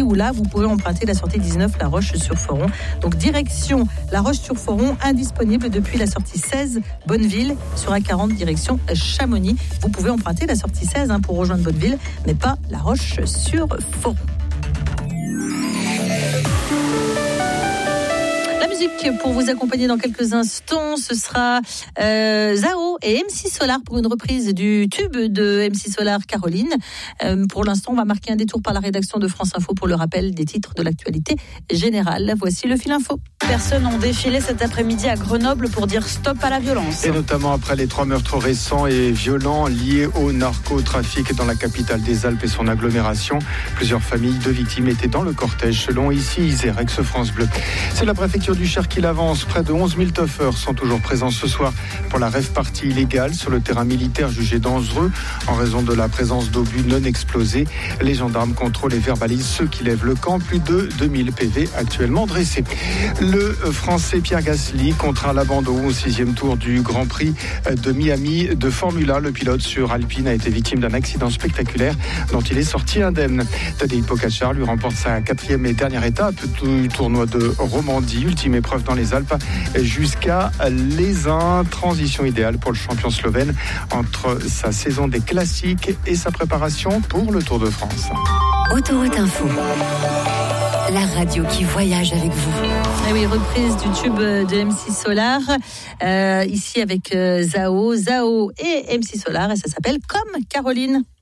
où là, vous pouvez emprunter la sortie 19 La Roche-sur-Foron. Donc direction La Roche-sur-Foron, indisponible depuis la sortie 16 Bonneville sur A40 direction Chamonix. Vous pouvez emprunter la sortie 16 pour rejoindre Bonneville, mais pas La Roche-sur-Foron. Pour vous accompagner dans quelques instants, ce sera Zao et MC Solar pour une reprise du tube de MC Solar, Caroline. Pour l'instant, on va marquer un détour par la rédaction de France Info pour le rappel des titres de l'actualité générale. Voici le fil info. Personnes ont défilé cet après-midi à Grenoble pour dire stop à la violence. Et notamment après les 3 meurtres récents et violents liés au narcotrafic dans la capitale des Alpes et son agglomération. Plusieurs familles de victimes étaient dans le cortège, selon ici Isérex France Bleu. C'est la préfecture du Cher qui l'avance. Près de 11 000 tuffeurs sont toujours présents ce soir pour la rave party illégale sur le terrain militaire jugé dangereux en raison de la présence d'obus non explosés. Les gendarmes contrôlent et verbalisent ceux qui lèvent le camp. Plus de 2000 PV actuellement dressés. Le Français Pierre Gasly contraint l'abandon au 6e tour du Grand Prix de Miami de Formule 1. Le pilote sur Alpine a été victime d'un accident spectaculaire dont il est sorti indemne. Tadej Pogačar lui remporte sa 4e et dernière étape du tournoi de Romandie, ultime épreuve dans les Alpes jusqu'à l'Aisin. Transition idéale pour le champion slovène entre sa saison des classiques et sa préparation pour le Tour de France. Autoroute Info, la radio qui voyage avec vous. Et oui, reprise du tube de MC Solar, ici avec Zao et MC Solar, et ça s'appelle Comme Caroline.